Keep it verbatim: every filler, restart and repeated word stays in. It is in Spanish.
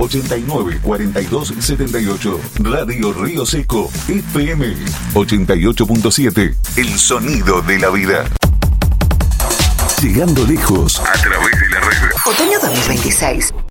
ochenta y nueve, cuarenta y dos, setenta y ocho. Radio Río Seco, F M ochenta y ocho punto siete. El sonido de la vida. Llegando lejos a través de la red. Otoño dos mil veintiséis.